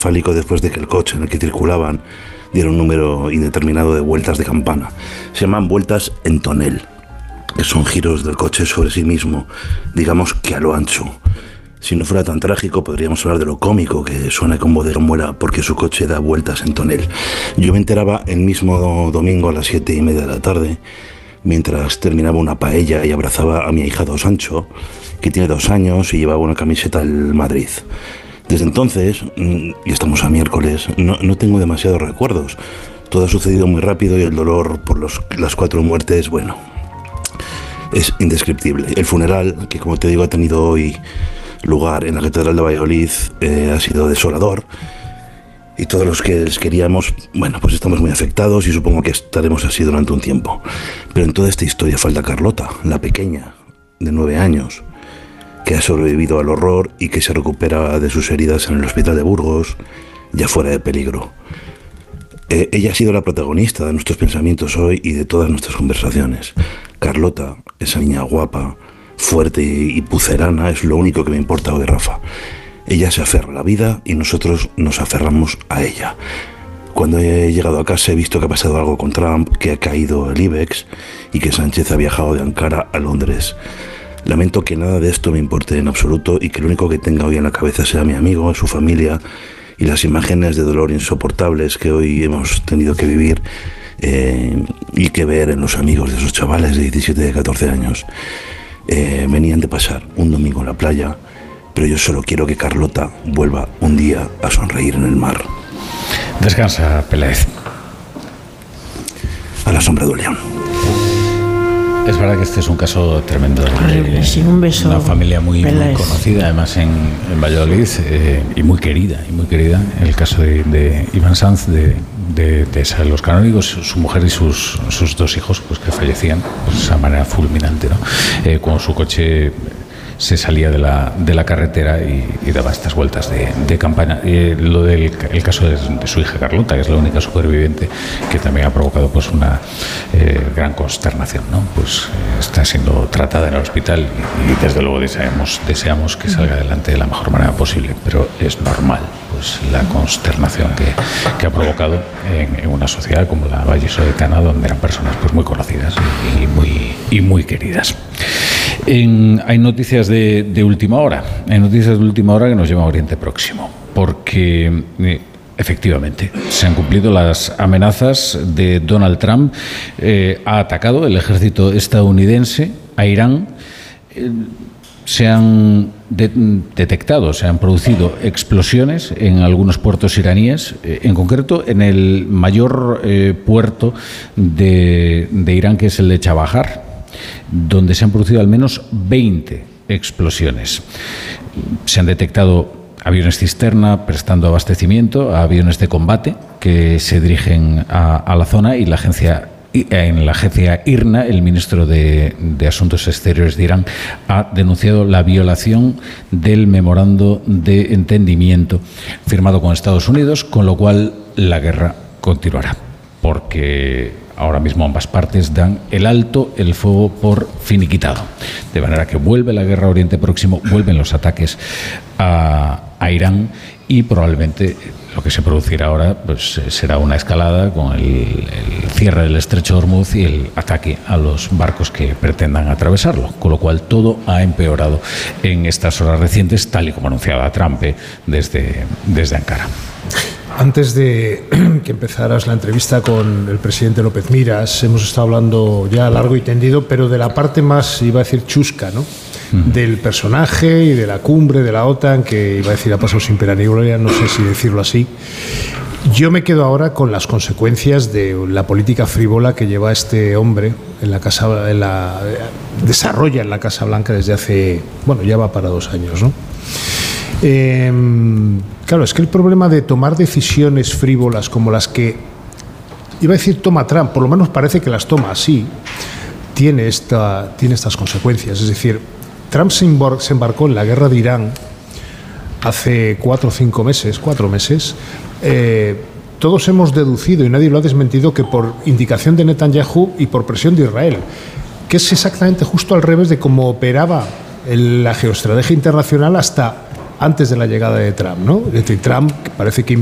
fálico después de que el coche en el que circulaban diera un número indeterminado de vueltas de campana. Se llaman vueltas en tonel, que son giros del coche sobre sí mismo, digamos que a lo ancho. Si no fuera tan trágico, podríamos hablar de lo cómico que suena con Bodero muera porque su coche da vueltas en tonel. Yo me enteraba el mismo domingo a las 7:30 de la tarde, mientras terminaba una paella y abrazaba a mi ahijado Sancho, que tiene 2 años y llevaba una camiseta del Madrid. Desde entonces, y estamos a miércoles, no tengo demasiados recuerdos. Todo ha sucedido muy rápido y el dolor por las 4 muertes, bueno, es indescriptible. El funeral, que como te digo ha tenido hoy lugar en la Catedral de Valladolid, ha sido desolador, y todos los que les queríamos, bueno, pues estamos muy afectados y supongo que estaremos así durante un tiempo. Pero en toda esta historia falta Carlota, la pequeña, de 9 años, que ha sobrevivido al horror y que se recupera de sus heridas en el hospital de Burgos, ya fuera de peligro. Ella ha sido la protagonista de nuestros pensamientos hoy y de todas nuestras conversaciones. Carlota, esa niña guapa, fuerte y pucerana, es lo único que me importa hoy, Rafa. Ella se aferra a la vida y nosotros nos aferramos a ella. Cuando he llegado a casa he visto que ha pasado algo con Trump, que ha caído el IBEX y que Sánchez ha viajado de Ankara a Londres. Lamento que nada de esto me importe en absoluto y que lo único que tenga hoy en la cabeza sea mi amigo, su familia y las imágenes de dolor insoportables que hoy hemos tenido que vivir y que ver en los amigos de esos chavales de 17 y de 14 años. Venían de pasar un domingo en la playa, pero yo solo quiero que Carlota vuelva un día a sonreír en el mar. Descansa, Peláez. A la sombra de un león. Es verdad que este es un caso tremendo. Sí, un beso. Una familia muy conocida, además en Valladolid, y muy querida. El caso de Iván Sanz, de los canónigos, su mujer y sus 2 hijos, pues que fallecían pues, de esa manera fulminante, ¿no? Cuando su coche se salía de la carretera y daba estas vueltas de campana. Lo del el caso de su hija Carlota, que es la única superviviente, que también ha provocado pues una gran consternación, ¿no? Pues está siendo tratada en el hospital y desde luego deseamos que salga adelante de la mejor manera posible, pero es normal pues la consternación que ha provocado en una sociedad como la vallisoletana, donde eran personas pues muy conocidas y muy queridas. Hay noticias de última hora. Hay noticias de última hora que nos llevan a Oriente Próximo, porque efectivamente se han cumplido las amenazas de Donald Trump. Ha atacado el ejército estadounidense a Irán. Se han detectado, se han producido explosiones en algunos puertos iraníes, en concreto en el mayor puerto de Irán, que es el de Chabahar, donde se han producido al menos 20 explosiones. Se han detectado aviones cisterna prestando abastecimiento a aviones de combate que se dirigen a la zona, y en la agencia IRNA, el ministro de Asuntos Exteriores de Irán ha denunciado la violación del memorando de entendimiento firmado con Estados Unidos, con lo cual la guerra continuará, porque ahora mismo ambas partes dan el alto el fuego por finiquitado. De manera que vuelve la guerra a Oriente Próximo, vuelven los ataques a Irán, y probablemente lo que se producirá ahora pues será una escalada con el cierre del estrecho de Hormuz y el ataque a los barcos que pretendan atravesarlo, con lo cual todo ha empeorado en estas horas recientes, tal y como anunciaba Trump desde Ankara. Antes de que empezaras la entrevista con el presidente López Miras, hemos estado hablando ya largo y tendido, pero de la parte más, iba a decir, chusca, ¿no? Del personaje y de la cumbre de la OTAN, que iba a decir ha pasado sin pena ni gloria, no sé si decirlo así. Yo me quedo ahora con las consecuencias de la política frívola que lleva este hombre desarrolla en la Casa Blanca desde hace, bueno, ya va para 2 años, ¿no? Claro, es que el problema de tomar decisiones frívolas como las que, iba a decir toma Trump, por lo menos parece que las toma así, tiene estas consecuencias. Es decir, Trump se embarcó en la guerra de Irán hace 4 meses. Todos hemos deducido, y nadie lo ha desmentido, que por indicación de Netanyahu y por presión de Israel, que es exactamente justo al revés de cómo operaba la geoestrategia internacional hasta antes de la llegada de Trump, ¿no? Es decir, Trump parece que